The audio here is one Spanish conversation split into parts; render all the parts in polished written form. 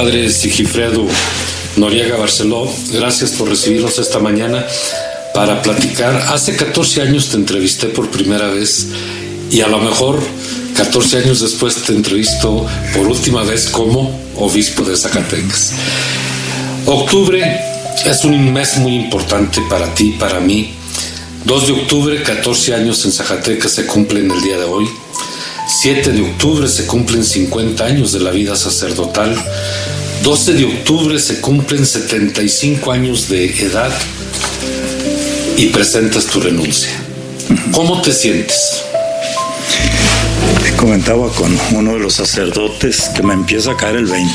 Padre Sigifredo Noriega Barceló, gracias por recibirnos esta mañana para platicar. Hace 14 años te entrevisté por primera vez y a lo mejor 14 años después te entrevisto por última vez como obispo de Zacatecas. Octubre es un mes muy importante para ti, para mí. 2 de octubre, 14 años en Zacatecas se cumplen el día de hoy. 7 de octubre se cumplen 50 años de la vida sacerdotal. 12 de octubre se cumplen 75 años de edad y presentas tu renuncia. ¿Cómo te sientes? Comentaba con uno de los sacerdotes que me empieza a caer el 20.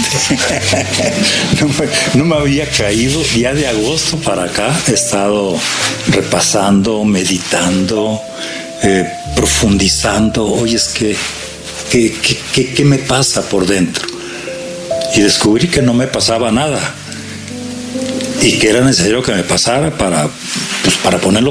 No me había caído. Ya de agosto para acá he estado repasando, meditando, profundizando. Oye, es que ¿qué me pasa por dentro? Y descubrí que no me pasaba nada y que era necesario que me pasara para ponerlo